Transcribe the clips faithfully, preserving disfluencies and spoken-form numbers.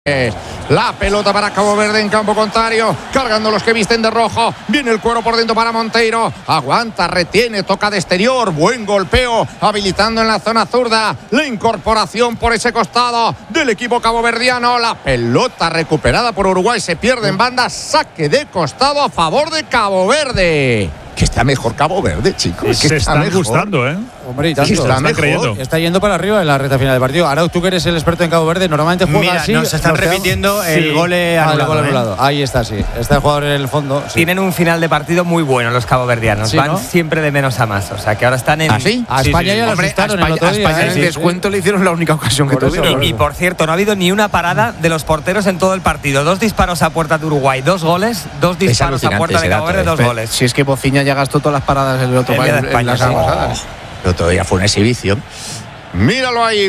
La pelota para Cabo Verde en campo contrario, cargando los que visten de rojo. Viene el cuero por dentro para Monteiro. Aguanta, retiene, toca de exterior. Buen golpeo, habilitando en la zona zurda. La incorporación por ese costado del equipo caboverdiano. La pelota recuperada por Uruguay se pierde en banda. Saque de costado a favor de Cabo Verde. Que está mejor Cabo Verde, chicos. Que se está mejor. gustando, ¿eh? Hombre, y tanto. Está, está creyendo. Está yendo para arriba en la recta final del partido. Ahora tú que eres el experto en Cabo Verde, normalmente juega Mira, así. nos están repitiendo el sí. gol anulado. Ah, el gol ¿eh? anulado. Ahí está, sí. Está el jugador en el fondo. Sí. Tienen un final de partido muy bueno los caboverdianos. Sí, Van ¿no? siempre de menos a más. O sea, que ahora están en… ¿Ah, sí? A Sí, España sí, ya sí. lo Hombre, a asustaron España, el otro a día. España ¿eh? en Sí, descuento le hicieron la única ocasión que Por eso, tuvieron. por Y, y por cierto, no ha habido ni una parada de los porteros en todo el partido. Dos disparos a puerta de Uruguay, dos goles, dos disparos a puerta de Cabo Verde, dos goles. Si es que Bociña ya gastó todas las paradas del otro El país día de en España, las sí. pasadas. Pero todavía fue una exhibición. Míralo ahí,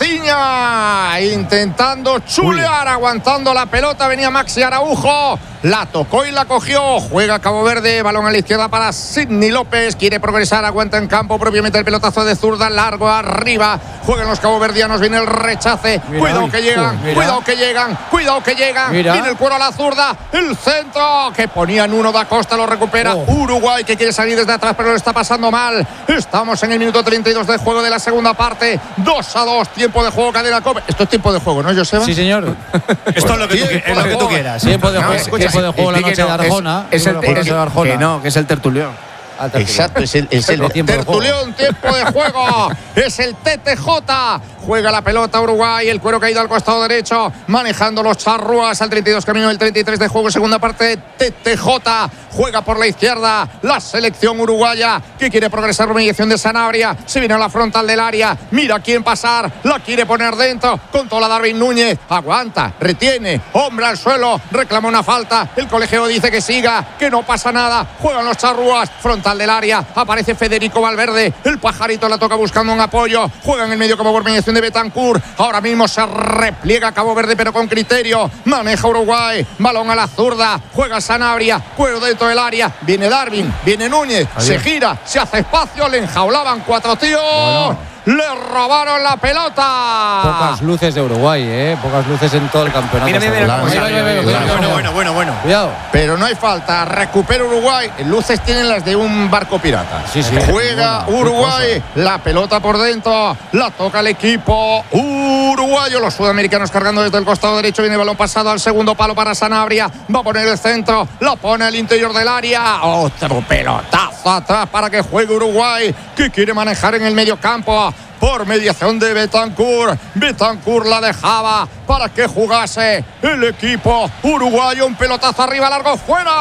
Bociña intentando chulear, aguantando la pelota. Venía Maxi Araujo, la tocó y la cogió. Juega Cabo Verde, balón a la izquierda para Sidney López. Quiere progresar, aguanta en campo, propiamente el pelotazo de zurda, largo arriba. Juegan los caboverdianos, viene el rechace. Mira, cuidado uy, que llegan, mira. cuidado que llegan, cuidado que llegan. Mira. Viene el cuero a la zurda, el centro que ponían uno da Costa, lo recupera Oh. Uruguay, que quiere salir desde atrás, pero lo está pasando mal. Estamos en el minuto treinta y dos de juego de la segunda parte. dos a dos, tiempo de juego, cadena Cope. Esto es tiempo de juego, ¿no, Joseba? Sí, señor. Esto es lo que tú, Tiempo es lo de que tú juego. quieras. Tiempo de No, juego, escucha, tiempo de juego la Explique, noche de no, es- Arjona. Es, el, Tiempo de es- juego de Arjona. que no, que es el tertulión. Al tertulión. Exacto, es el, es el Tiempo de juego. tertulión, tiempo de juego. Es el T T J. Juega la pelota Uruguay, el cuero caído al costado derecho, manejando los charrúas al treinta y dos, camino del treinta y tres de juego, segunda parte. T T J juega por la izquierda, la selección uruguaya que quiere progresar por mediación de Sanabria. Se viene a la frontal del área, mira quién pasar, la quiere poner dentro, controla Darwin Núñez, aguanta, retiene, hombre al suelo, reclama una falta, el colegio dice que siga, que no pasa nada, juegan los charrúas, frontal del área, aparece Federico Valverde, el pajarito la toca buscando un apoyo, juega en el medio como por mediación de Betancur, ahora mismo se repliega Cabo Verde pero con criterio, maneja Uruguay, balón a la zurda, juega Sanabria, cuero dentro del área, viene Darwin, viene Núñez, Adiós. se gira, se hace espacio, le enjaulaban cuatro tíos, Bueno. le robaron la pelota. Pocas luces de Uruguay, ¿eh? Pocas luces en todo el campeonato. Mira, mira, mira Mira, cómo mira, sale. mira, mira, mira, Bueno, mira. bueno, bueno, bueno. Cuidado. Pero no hay falta, recupera Uruguay. Luces tienen las de un barco pirata. Sí, sí. Juega Bueno, Uruguay, la pelota por dentro, la toca el equipo uruguayo. Los sudamericanos cargando desde el costado derecho. Viene el balón pasado al segundo palo para Sanabria. Va a poner el centro, la pone al interior del área. Otro pelotazo atrás para que juegue Uruguay, que quiere manejar en el medio campo. Por mediación de Betancur. Betancur la dejaba para que jugase el equipo uruguayo. Un pelotazo arriba, largo,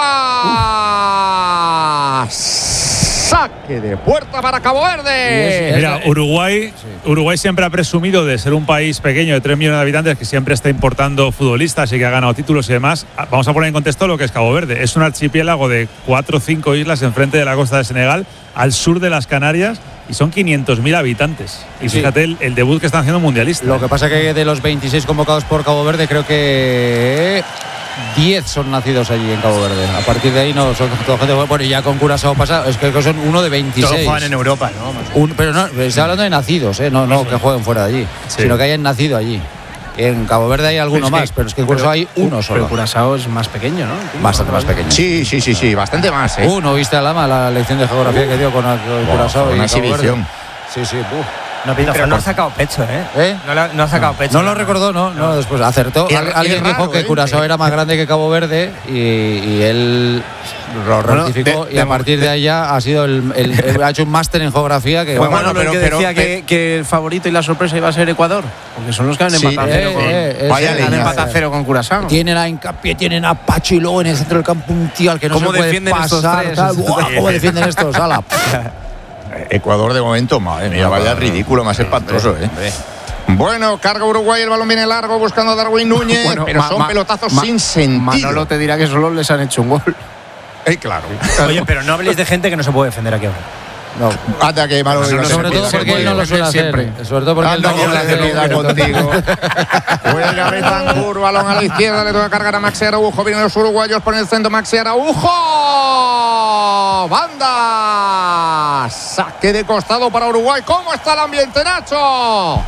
fuera. Saque de puerta para Cabo Verde. Mira, Uruguay, Uruguay siempre ha presumido de ser un país pequeño de tres millones de habitantes que siempre está importando futbolistas y que ha ganado títulos y demás. Vamos a poner en contexto lo que es Cabo Verde. Es un archipiélago de cuatro o cinco islas enfrente de la costa de Senegal, al sur de las Canarias, y son quinientos mil habitantes. Y Sí. fíjate el, el debut que están haciendo mundialistas. Lo que pasa que de los veintiséis convocados por Cabo Verde, creo que diez son nacidos allí en Cabo Verde. A partir de ahí no son toda gente. Bueno, y ya con Curazao pasa, es que son uno de veintiséis. Todos juegan en Europa, ¿no? Un- pero no, estoy hablando de nacidos, ¿eh? no, no que jueguen fuera de allí, Sí. sino que hayan nacido allí. En Cabo Verde hay alguno Pero es más, que- pero es que en Curazao hay uno Pero solo. Curazao es más pequeño, ¿no? Bastante más pequeño. Sí, sí, sí, sí, bastante más, ¿eh? Uno, ¿viste a Lama la lección de geografía que dio con el con Curazao? Una y Cabo Verde? exhibición. Sí, sí, uf. No pinta Pero no ha fácil. sacado pecho, ¿eh? ¿Eh? No, la- no ha sacado pecho. No lo recordó, no, no, después acertó. Qué- Al- qué alguien raro, dijo que ¿eh? Curazao era más grande que Cabo Verde y, y él lo Bueno, rectificó de- y a de- partir de ahí ya ha sido el, el- el- ha hecho un máster en geografía que Fue vamos, bueno, pero- el que pero- decía que, que el favorito y la sorpresa iba a ser Ecuador, porque son los que han Sí, empatado a eh, cero con, eh, eh, Vaya sí, leña. han eh, empatado a cero con Curazao. tienen a hincapié, tienen a Pacho y luego en el centro del campo un tío al que no ¿Cómo se puede defienden estos pasar. tres? tal. Buah, ¿Cómo defienden estos? Ala. Ecuador de momento, madre mía, vaya ridículo más espantoso, ¿eh? Bueno, carga Uruguay, el balón viene largo buscando a Darwin Núñez, Bueno, pero ma- son ma- pelotazos ma- sin sentido. Manolo te dirá que solo les han hecho un gol. Eh, claro. Oye, pero no habléis de gente que no se puede defender aquí ahora. No. Anda que Manolo Eso no no se Sobre puede, todo se porque él puede. no lo suele hacer. siempre. Sobre todo porque él Anda no que lo la hace. piedad contigo. Juega Betancur, balón a la izquierda, le toca cargar a Maxi Araujo. Vienen los uruguayos por el centro, Maxi Araujo. Banda. Saque de costado para Uruguay. ¿Cómo está el ambiente, Nacho?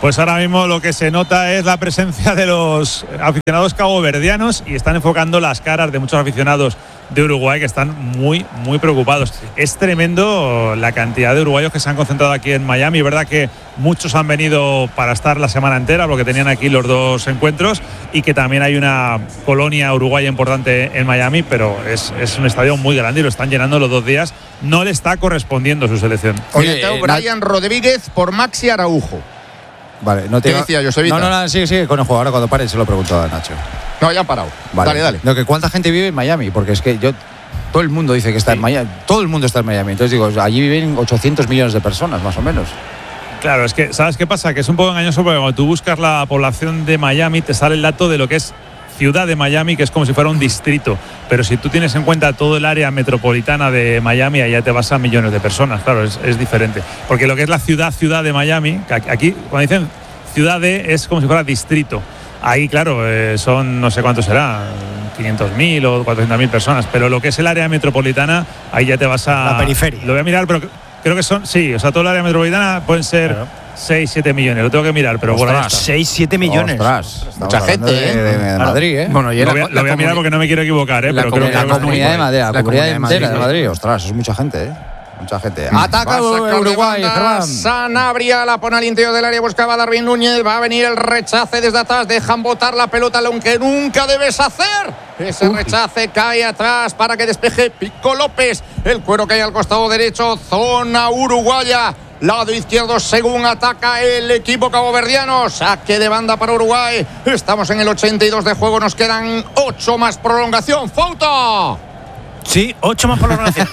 Pues ahora mismo lo que se nota es la presencia de los aficionados caboverdianos y están enfocando las caras de muchos aficionados de Uruguay que están muy, muy preocupados. Es tremendo la cantidad de uruguayos que se han concentrado aquí en Miami. Es verdad que muchos han venido para estar la semana entera porque tenían aquí los dos encuentros y que también hay una colonia uruguaya importante en Miami, pero es, es un estadio muy grande y lo están llenando los dos días. No le está correspondiendo su selección. Oye, eh, Brian Nat- Rodríguez por Maxi Araujo. Vale, no te ¿Qué decía Josevita? No, no, no, sigue, sigue con el juego. Ahora cuando pare se lo pregunto a Nacho. No, ya han parado. Vale. Dale, dale. No, que ¿cuánta gente vive en Miami? Porque es que yo... Todo el mundo dice que está sí. en Miami. Todo el mundo está en Miami. Entonces digo, allí viven ochocientos millones de personas, más o menos. Claro, es que, ¿sabes qué pasa? Que es un poco engañoso porque cuando tú buscas la población de Miami te sale el dato de lo que es ciudad de Miami, que es como si fuera un distrito. Pero si tú tienes en cuenta todo el área metropolitana de Miami, allá te vas a millones de personas. Claro, es, es diferente. Porque lo que es la ciudad, ciudad de Miami, aquí cuando dicen ciudad de, es como si fuera distrito. Ahí, claro, eh, son no sé cuánto será, quinientos mil o cuatrocientos mil personas, pero lo que es el área metropolitana, ahí ya te vas a... La periferia. Lo voy a mirar, pero creo que son, sí, o sea, todo el área metropolitana pueden ser claro. seis, siete millones, lo tengo que mirar, pero Ostras, por ahí está. seis, siete millones. Ostras, mucha gente, de, ¿eh? De, de, de Madrid, ¿eh? Bueno, yo lo voy a, lo voy a mirar porque no me quiero equivocar, ¿eh? La, pero comun- creo que la comunidad de Madrid, la, la comunidad entera de Madrid, de Madrid. Ostras, es mucha gente, ¿eh? Mucha gente. Ataca Uruguay, Germán. Sanabria la pone al interior del área, buscaba a Darwin Núñez. Va a venir el rechace desde atrás. Dejan botar la pelota, lo que nunca debes hacer. Ese Uy. rechace cae atrás para que despeje Pico López. El cuero cae al costado derecho. Zona uruguaya. Lado izquierdo según ataca el equipo caboverdiano. Saque de banda para Uruguay. Estamos en el ochenta y dos de juego. Nos quedan ocho más prolongación. ¡Falta! Sí, ocho más prolongación.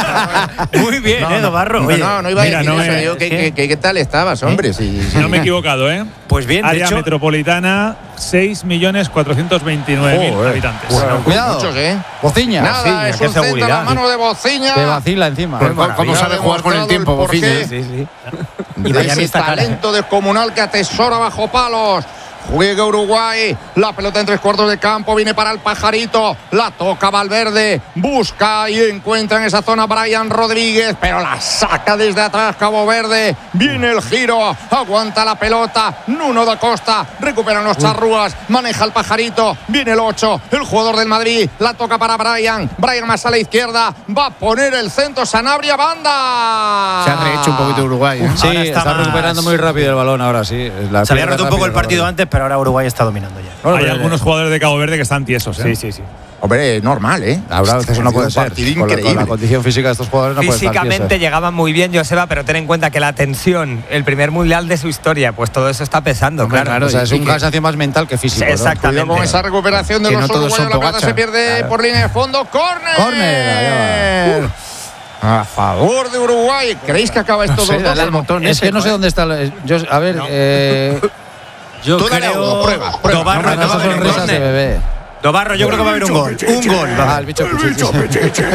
Muy bien, no, ¿eh, Dobarro? Oye, no, no iba mira, a decir no eso. me, Digo, ¿qué, qué, qué, ¿Qué tal estabas, hombre? ¿Eh? Sí, sí. No me he equivocado, ¿eh? Pues bien, área de hecho, metropolitana, seis millones cuatrocientos veintinueve mil oh, habitantes. Bueno, cuidado. Muchos, ¿eh? Bociña. Nada, Bociña, es un centro a la mano de Bociña. Te vacila encima. ¿Cómo, ¿Cómo sabe jugar con el tiempo, Bociña? Sí, sí, sí. Y de ese talento descomunal que atesora bajo palos. Juega Uruguay, la pelota en tres cuartos de campo, viene para el Pajarito, la toca Valverde, busca y encuentra en esa zona Brian Rodríguez, pero la saca desde atrás Cabo Verde, viene el giro, aguanta la pelota, Nuno da Costa, recuperan los charrúas, maneja el Pajarito, viene el ocho, el jugador del Madrid, la toca para Brian, Brian más a la izquierda, va a poner el centro, Sanabria, banda. Se ha rehecho un poquito Uruguay, ¿eh? Sí, está, está más... recuperando muy rápido el balón ahora, sí. La se había roto un poco el partido antes, pero ahora Uruguay está dominando ya. Bueno, hay algunos jugadores de Cabo Verde que están tiesos, ¿eh? Sí, sí, sí. Hombre, normal, ¿eh? Ahora eso no puede ser. Con la, con la condición física de estos jugadores no puede estar Físicamente llegaban muy bien, Joseba, pero ten en cuenta que la tensión, el primer mundial de su historia, pues todo eso está pesando, Hombre, claro. claro. O sea, es un cansancio más mental que físico. Sí, exactamente. ¿no? Con esa recuperación de que los no uruguayos, la pelota se pierde claro. por línea de fondo. ¡Córner! ¡Córner! A favor de Uruguay. ¿Creéis que acaba esto no dos dos? Es que no sé dónde está. Yo, a ver, no. eh. Yo Tú creo. Uno, prueba, prueba. Dobarro, no, no, no, sonrisas de bebé. Dobarro, yo creo que va a haber un gol. Un gol. Ah, el bicho Pichichi.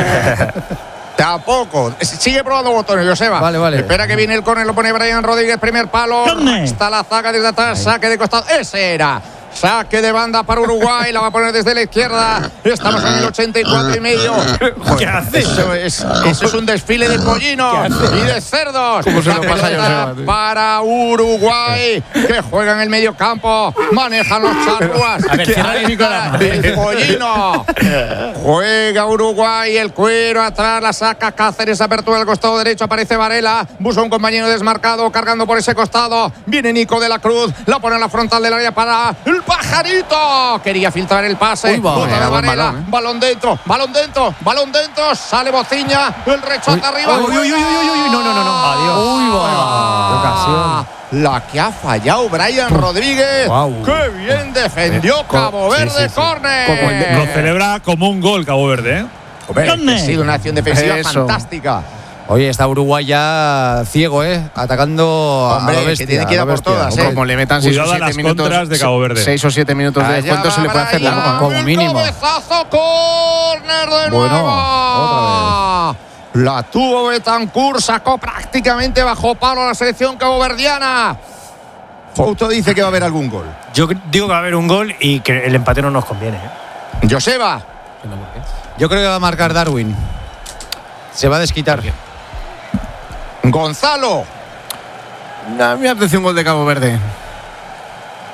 Tampoco. Sigue probando botones, Joseba. Vale, vale. Espera que viene el córner, lo pone Brian Rodríguez, primer palo. Está la zaga desde atrás, saque de costado. Ese era. Saque de banda para Uruguay, la va a poner desde la izquierda. Estamos en el ochenta y cuatro y medio. ¿Qué hace? Eso es, eso es un desfile de pollinos y de cerdos. ¿Cómo se la lo pasa pelota yo, para Uruguay, que juega en el medio campo. Manejan los charruas. A ver, cierra el micrófono. El pollino. Juega Uruguay, el cuero atrás, la saca Cáceres, apertura del costado derecho, aparece Varela, busca un compañero desmarcado, cargando por ese costado. Viene Nico de la Cruz, la pone en la frontal del área para el Pajarito. Quería filtrar el pase. Uy, va, de Varela, balón, ¿eh? balón dentro, balón dentro, balón dentro, sale Bociña, el rechace arriba. Uy, uy, uy, uy, uy, no, no, no, no. Adiós. Uy, va. Ocasión. La que ha fallado Brian Rodríguez. Wow. ¡Qué bien defendió Cabo Verde! Sí, sí, sí. ¡Córner! Lo celebra como un gol Cabo Verde, ¿eh? Hombre, ha sido una acción defensiva Eso. fantástica. Oye, está Uruguay ya ciego, ¿eh? Atacando Hombre, a lo bestia, que tiene que ir a por todas, ¿eh? Como le metan seis o Cuidado a siete las minutos contras de Cabo Verde. seis o siete minutos de Allá descuento va se le puede hacer Brian, largo. como el mínimo. Cabezazo, córner de Bueno, nuevo. otra La tuvo Betancourt, sacó prácticamente bajo palo a la selección caboverdiana. Fouto dice que va a haber algún gol. Yo digo que va a haber un gol y que el empate no nos conviene, ¿eh? Joseba. Yo creo que va a marcar Darwin. Se va a desquitar. Gonzalo. A mí me apetece un gol de Cabo Verde.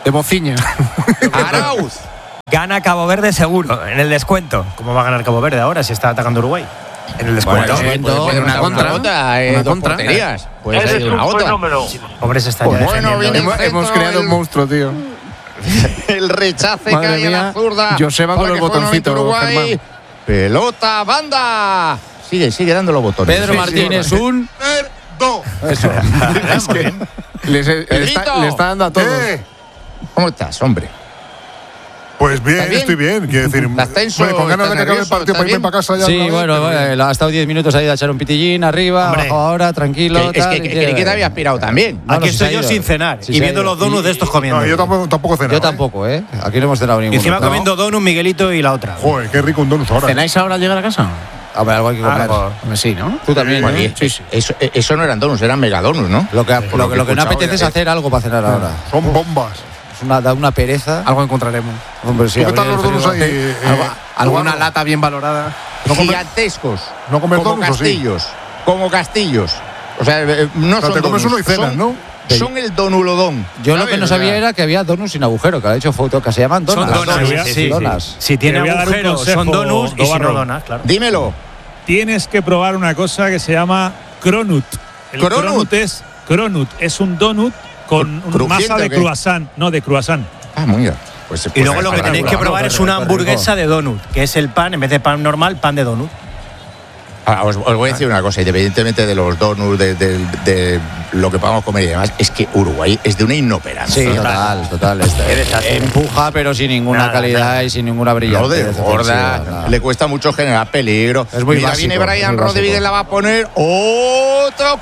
De bociña. Arauz. Gana Cabo Verde seguro, en el descuento. ¿Cómo va a ganar Cabo Verde ahora si está atacando Uruguay? En el descuento. Bueno, puede, puede una contra, contra eh, una dos contra. porterías. Puede Eres ser un una otra. fenómeno. Pobres están Pues ya bueno, defendiendo. viene hemos, centro, hemos creado el- un monstruo, tío. El rechace Madre cae a mía, la zurda. Joseba con para el que juegue botoncito, nuevamente Uruguay. Germán. Pelota, banda. Sigue, sigue dando los botones. Pedro Sí, Martínez, sí. un. Eso. Es que les- le, está, Pedrito. le está dando a todos. ¿Qué? ¿Cómo estás, hombre? Pues bien, ¿Estás bien? estoy bien. Quiero decir, ¿Estás tenso? hombre, con ganas de ¿Estás que acabe el nervioso? partido para irme ¿Estás para casa ya. Sí, otra vez, bueno, pero bien. bueno, ha estado diez minutos ahí de echar un pitillín arriba, Hombre. abajo ahora, tranquilo. Que- es tal, que, y que, que, que te había aspirado también. No, no, Aquí si se estoy ha yo ido. sin cenar Si y se ha viendo ido. los donuts de estos comiendo. No, yo tampoco, tampoco he cenado. Yo ¿eh? tampoco, ¿eh? Aquí no hemos cenado Y ninguno. encima No. comiendo donut, Miguelito y la otra. Joder, qué rico un donut ahora. ¿Cenáis ahora al llegar a casa? A ver, algo hay que comer. Ah, pues, sí, ¿no? Tú también, Bueno, ¿no? y- eso, eso no eran donuts, eran megadonuts, ¿no? Lo que, lo, Por que, lo que lo que he no escuchado, apetece es eh. hacer algo para cenar ahora. Son bombas. Es una, da una pereza. Algo encontraremos. Hombre, sí, ¿Tú qué tal abrir los el donuts ahí? frigo. eh, Algo- alguna Eduardo? lata bien valorada. ¿No comes- Gigantescos. ¿No comes como donuts o sí? castillos. Como castillos. O sea, eh, no O sea, son te comes donuts, uno y cenas, son- ¿no? Son el donulodón. Yo lo ¿sabes? que no O sea, sabía era que había donuts sin agujero, que ha hecho foto, que se llaman donuts. Son donuts, sí, sí, sí, sí. donuts. Si tiene Te voy a dar un agujeros, consejo, son donuts y si no Dobarro. donas, claro. Dímelo. Tienes que probar una cosa que se llama cronut. El ¿Cronut? cronut es cronut, es un donut con ¿Cru- un masa crujiente de o qué? croissant, no de croissant. Ah, muy bien. Pues, Y pues, luego lo que para- tenéis que probar es una hamburguesa de donut, que es el pan, en vez de pan normal, pan de donut. Ah, os, os voy a decir una cosa, independientemente de los donuts, de, de- de lo que podamos comer y demás, es que Uruguay es de una inoperancia. Sí, total, total. Este, empuja, pero sin ninguna Nada, calidad nada. y sin ninguna No brillantez. desborda, ofensiva, nada. le cuesta mucho generar peligro. Es muy Mira, básico, viene es Brian muy básico. Rodríguez, la va a poner otro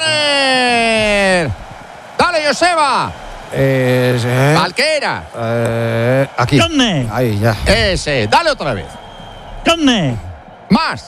córner. Dale, Joseba. Eh, eh, Alquera. eh, aquí. ¿Dónde? Ahí, ya. Ese, dale otra vez. ¿Dónde? Más.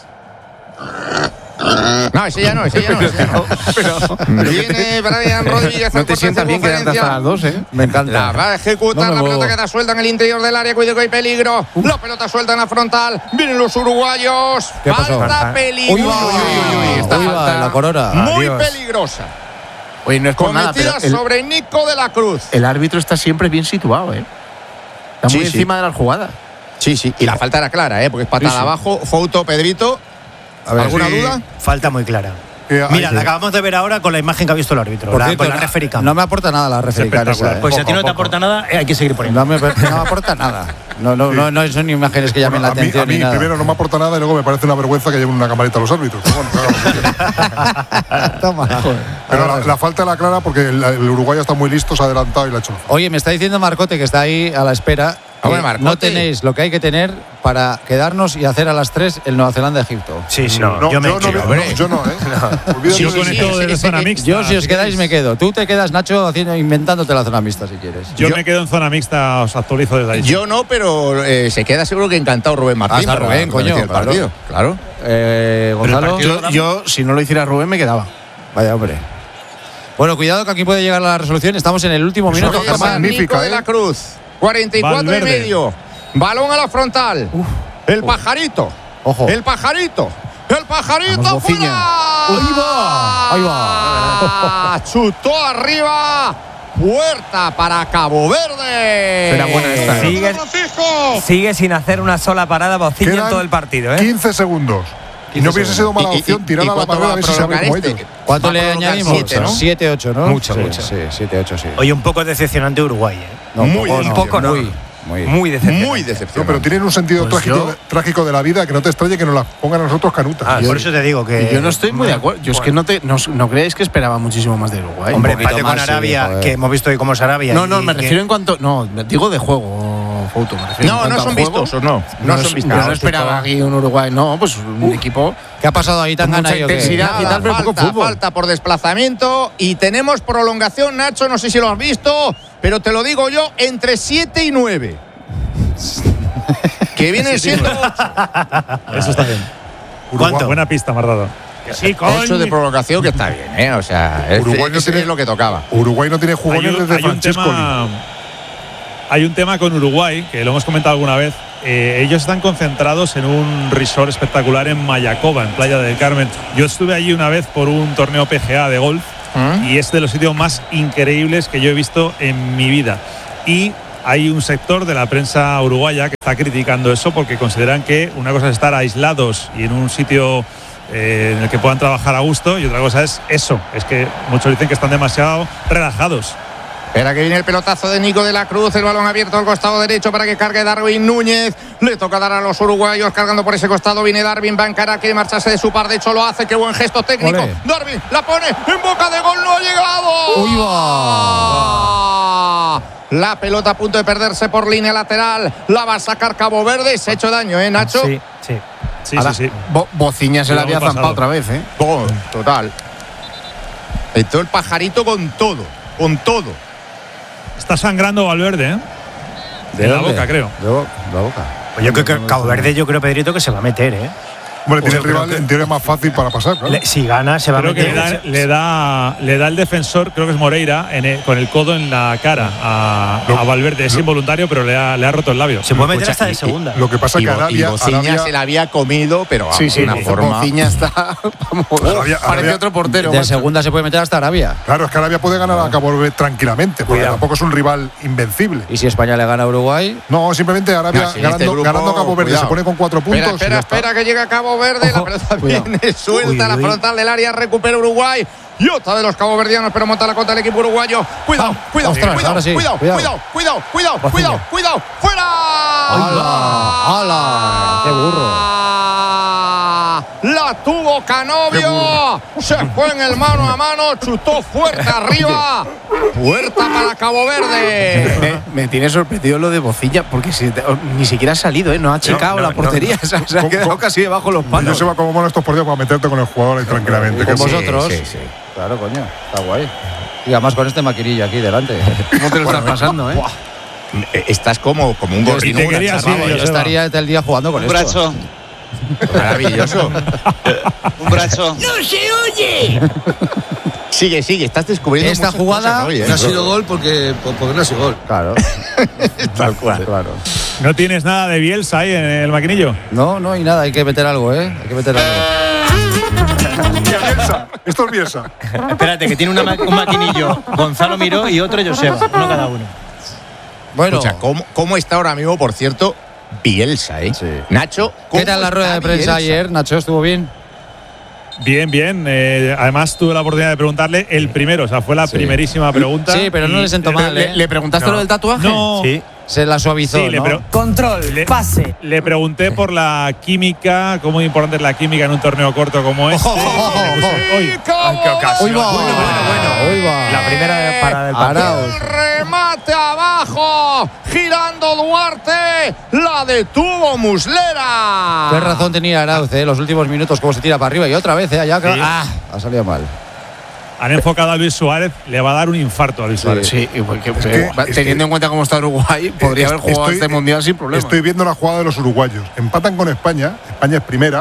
No, ese ya no, ese ya no. Ese ya no. Viene Brian Rodríguez. No al te corte sientas de bien quedarte hasta las dos, ¿eh? Me encanta. La va a ejecutar, No me la pelota muevo. queda suelta en el interior del área, cuidado que hay peligro. La pelota suelta en la frontal. Vienen los uruguayos. ¿Qué pasó? Falta peligrosa. Uy, va, uy, uy, esta uy, va, falta. la corona. Muy Adiós. peligrosa. Oye, no es por nada, pero Cometida el, sobre Nico de la Cruz. el árbitro está siempre bien situado, ¿eh? Está Sí, muy sí. encima de las jugadas. Sí, sí. Y la falta era clara, ¿eh? Porque es patada Sí, sí. abajo. Foto, Pedrito. A ver, ¿Alguna sí. duda? Falta muy clara. Que hay- Mira, la acabamos de ver ahora con la imagen que ha visto el árbitro, por la, cierto, con la no- referee cam. no me aporta nada la referee cam esa, espectacular. ¿eh? Pues si a ti no Poco, te poco. aporta nada, eh, hay que seguir poniendo. No me, no me aporta nada. No, no, no, no son imágenes que llamen Bueno, la a mí, atención a mí ni nada. primero no me aporta nada y luego me parece una vergüenza que lleven una camarita a los árbitros. Pero, bueno, claro. Toma. Pero la, la falta era clara porque el, el Uruguay está muy listo, se ha adelantado y la ha hecho. Oye, me está diciendo Marcote, que está ahí a la espera, que Hombre, Marcote. no tenéis lo que hay que tener para quedarnos y hacer a las tres el Nueva Zelanda-Egipto. Sí, sí. No, yo me yo, no, echo. no, hombre. yo no, ¿eh? Olvídate Yo de con eso. esto de la ese- zona ese- mixta. Yo, si os si quedáis, queréis. me quedo. Tú te quedas, Nacho, haciendo, inventándote la zona mixta, si quieres. Yo, Yo- me quedo en zona mixta, os actualizo desde ahí. Yo no, pero eh, se queda seguro que encantado Rubén Martín. Ah, está para- Rubén, para coño, decir el claro. partido. Claro. Eh, Gonzalo. Yo, yo, si no lo hiciera Rubén, me quedaba. Vaya, hombre. Bueno, cuidado que aquí puede llegar la resolución. Estamos en el último Eso minuto. no está Esa Germán. magnífica, Nico de ¿eh? la Cruz. cuarenta y cuatro y Valverde. medio. Balón a la frontal. El pajarito. Ojo. El pajarito. El pajarito Vamos, fuera. Bociña. Ahí va. Ahí va. Chutó arriba. Puerta para Cabo Verde. Será buena esta, ¿eh? Sigue, sigue sin hacer una sola parada Bociña en Quedan todo el partido, ¿eh? quince segundos. Y no hubiese sido mala ¿Y- y- opción y- tirar y a la cuánto barrera va a ver si se abre provocar como este? ellos. ¿Cuánto Va a le provocar añadimos? siete, ¿no? siete, ocho, ¿no? Mucho, Sí, mucho. Sí, siete, ocho, sí. Oye, un poco decepcionante Uruguay, ¿eh? No, muy poco bien. no, Un poco no. Muy, muy. Muy decepcionante. Muy No, decepcionante. pero tienen un sentido Pues trágico, yo- de, trágico de la vida que no te extrañe que nos la pongan a nosotros canutas. Ah, por eso te digo que. Y yo no estoy muy de acuerdo. Yo es que no, te, no, no creéis que esperaba muchísimo más de Uruguay. Hombre, Un poquito empate con más, sí, Arabia, joder. que hemos visto hoy cómo es Arabia. No, no, y me que- refiero en cuanto. No, digo de juego, Fouto. Me refiero en No, cuanto no a son juego. vistosos, no. No, No es- son yo vistosos. no esperaba aquí un Uruguay, no, pues un equipo. ¿Qué ha pasado ahí tan Con mucha gana yo? intensidad. Nada, y tal, pero poco falta, fútbol. falta por desplazamiento y tenemos prolongación, Nacho, no sé si lo has visto, pero te lo digo yo, entre siete y nueve. Que vienen siendo Eso está bien. ¿Cuánto? Buena pista, me has dado. Sí, ocho de prolongación, que está bien, ¿eh? O sea, es, Uruguay no es- tiene- es lo que tocaba. Uruguay no tiene Hay jugones un, desde hay un Francesco. tema, hay un tema con Uruguay, que lo hemos comentado alguna vez. Eh, ellos están concentrados en un resort espectacular en Mayacoba, en Playa del Carmen. Yo estuve allí una vez por un torneo P G A de golf ¿Mm? y es de los sitios más increíbles que yo he visto en mi vida. y hay un sector de la prensa uruguaya que está criticando eso porque consideran que una cosa es estar aislados y en un sitio eh, en el que puedan trabajar a gusto, y otra cosa es eso, es que muchos dicen que están demasiado relajados. Espera que viene el pelotazo de Nico de la Cruz, el balón abierto al costado derecho para que cargue Darwin Núñez. Le toca dar a los uruguayos cargando por ese costado. Viene Darwin, va a encarar, quiere marcharse de su par. De hecho lo hace, qué buen gesto técnico. Olé. Darwin la pone en boca de gol, no ha llegado. ¡Uy, va! La pelota a punto de perderse por línea lateral. La va a sacar Cabo Verde. Se ha hecho daño, ¿eh, Nacho? Sí, sí. Sí, Ahora, sí, sí. Bo- Bociña se la Muy había pasado. zampado otra vez, ¿eh? Gol, total. Entró el pajarito con todo, con todo. Está sangrando Valverde, ¿eh? De la dónde? boca, creo. De bo- la boca. Pues yo creo que Cabo Verde, yo creo, Pedrito, que se va a meter, ¿eh? Hombre, tiene el Yo creo rival que- en teoría más fácil para pasar, claro. Le- si gana, se va Creo a que meter. le da, le da, le da el defensor, creo que es Moreira, en el- con el codo en la cara a, a Valverde. Es involuntario, pero le ha, le ha roto el labio. Se puede meter Escucha, hasta de y- segunda. Lo que pasa es Y, que Bo- y Arabia, Bociña Arabia, se la había comido, pero vamos, Sí, sí, de una forma. Bociña está. Vamos, Arabia- parece Arabia- otro portero. De macho. segunda se puede meter hasta Arabia. claro, es que Arabia puede ganar a Cabo Verde tranquilamente, porque Cuidado. tampoco es un rival invencible. Y si España le gana a Uruguay, No, simplemente Arabia Ah, sí, ganando, este grupo, ganando Cabo Verde cuidado. se pone con cuatro puntos. Espera, y espera, ya está. espera que llega Cabo Verde. La Ojo, pelota cuidado. viene suelta, Uy, la uy. frontal del área, recupera Uruguay. Y otra de los caboverdianos, pero monta la contra del equipo uruguayo. Cuidado, Ah, cuidado, ostras, cuidado, ahora sí, cuidado, cuidado. cuidado, cuidado, cuidado, Bociña. cuidado, cuidado, fuera. ¡Hala! ¡Hala! ¡Qué burro! La tuvo Canovio. Se fue en el mano a mano, chutó fuerte arriba. Puerta para Cabo Verde. Me, me tiene sorprendido lo de Bociña, porque si te- ni siquiera ha salido, ¿eh? No ha checado no, la no, portería. Se, ha- se ha ¿Cómo- quedado cómo? casi debajo de los Yo palos. se va como mono estos partidos para meterte con el jugador ahí tranquilamente. con que- vosotros. sí, sí. Claro, coño. Está guay. Y además con este maquinillo aquí delante. ¿Cómo te lo estás pasando, eh? Eh, Estás como, como un Yo gorrino. te una quería así, charraba. Yo Joseba. estaría todo el día jugando con Un esto. brazo, Maravilloso. un brazo. Sigue, sigue, estás descubriendo Esta muchas jugada cosas hoy, ¿eh? No ha sido gol porque, porque no ha sido gol. Claro, Tal cual. claro. ¿No tienes nada de Bielsa ahí en el maquinillo? No, no hay nada. Hay que meter algo, ¿eh? Hay que meter algo. Bielsa, esto es Bielsa. Espérate, que tiene una ma- un maquinillo Gonzalo Miró y otro Joseba, uno cada uno. Bueno, Escucha, ¿cómo, ¿cómo está ahora mismo, por cierto, Bielsa, eh? Sí. Nacho, ¿cómo ¿qué tal la está rueda de prensa Bielsa? ayer, Nacho? ¿Estuvo bien? Bien, bien. Eh, además tuve la oportunidad de preguntarle el primero, o sea, fue la Sí. primerísima pregunta. Sí, pero no y- le sentó mal, ¿Le, ¿eh? le preguntaste No. lo del tatuaje? No. Sí. Se la suavizó, Sí, le, ¿no? pre- Control, le- pase. le pregunté por la química, cómo importante es la química en un torneo corto como este. Ojo, ojo, ojo, Le puse, ojo. "Oye, Cabo qué ocasión". Uy, va. Bueno, bueno, bueno. Uy, va. La primera parada del partido. Arauz. El remate abajo, girando Duarte, la detuvo Muslera. Qué razón tenía Arauz, ¿eh? Los últimos minutos, cómo se tira para arriba y otra vez, ¿eh? Allá, Sí. ah, ha salido mal. Han enfocado a Luis Suárez, le va a dar un infarto a Luis Suárez. Sí, y porque- que- va- es teniendo que- en cuenta cómo está Uruguay, podría haber jugado Estoy- este mundial sin problema. Estoy viendo la jugada de los uruguayos. Empatan con España. España es primera.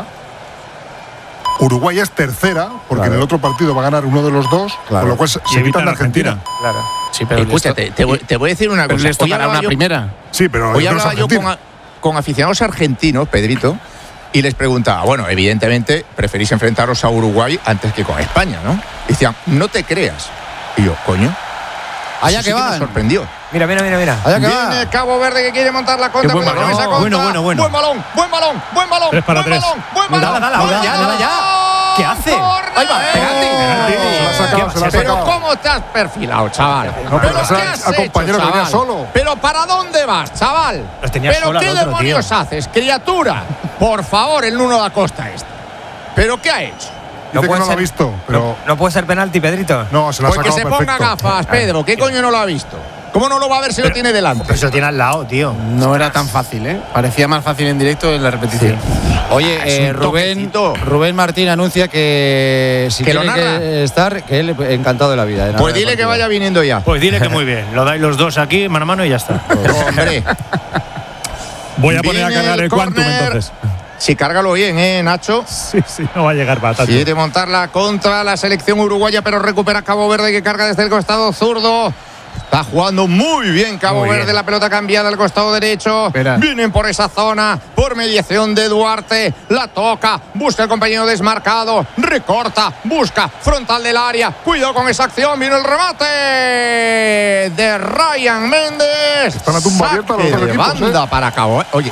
Uruguay es tercera, porque Claro. en el otro partido va a ganar uno de los dos, Claro. con lo cual se, Y se evitan quitan de Argentina. Claro. Sí, pero Escúchate, te, voy, te voy a decir una pero cosa. les Hoy tocará hablaba una yo- primera. Sí, pero Hoy hay otros hablaba yo con, argentinos. a- con aficionados argentinos, Pedrito, y les preguntaba, bueno, evidentemente preferís enfrentaros a Uruguay antes que con España, ¿no? Y decían, no te creas. Y yo, coño. Allá eso que sí me van. sorprendió. Mira, mira, mira, mira. Allá que Viene va. Cabo Verde que quiere montar la contra. Qué buen cuidado con balón. esa contra. Bueno, bueno, bueno. Buen balón, buen balón, buen balón. Tres para buen tres. balón, buen balón. Dala, dala, buen dala ya, balón. dala ya. ¿Qué hace? Córner. Ahí va, penalti. Se la ha sacado, se la ha Pero sacado. ¿cómo te has perfilado, chaval? No, pero ¿Pero se la- qué has al compañero hecho, que venía chaval? solo. ¿Pero para dónde vas, chaval? Los tenía ¿Pero sola qué al otro, demonios tío. haces, criatura? Por favor, el Nuno da Costa este. ¿Pero qué ha hecho? No Dice que puede no lo ha ser- visto, pero No puede ser penalti, Pedrito. no, se la ha Pues que sacado se ponga perfecto. gafas, Pedro. ¿Qué coño no lo ha visto? ¿Cómo no lo va a ver si lo tiene delante? Pero se lo tiene al lado, tío. No era tan fácil, ¿eh? Parecía más fácil en directo en la repetición. Oye, es eh, un Rubén, toquecito. Rubén Martín anuncia que si Que lo tiene narra. que estar, que él encantado de la vida. de narrar Pues el dile que partido. vaya viniendo ya. Pues dile que muy bien. Lo dais los dos aquí, mano a mano y ya está. Hombre, Voy a poner a Viene cargar el el Quantum córner. entonces. sí, cárgalo bien, ¿eh, Nacho? Sí, sí, no va a llegar para tanto. Quiere montarla contra la selección uruguaya, pero recupera Cabo Verde que carga desde el costado zurdo. Está jugando muy bien Cabo muy Verde, bien. La pelota cambiada al costado derecho. Espera. Vienen por esa zona, por mediación de Duarte. La toca, busca el compañero desmarcado, recorta, busca, frontal del área. Cuidado con esa acción, vino el remate de Ryan Méndez. Están a tumba abierta los dos de equipos, banda ¿eh? para Cabo. Oye,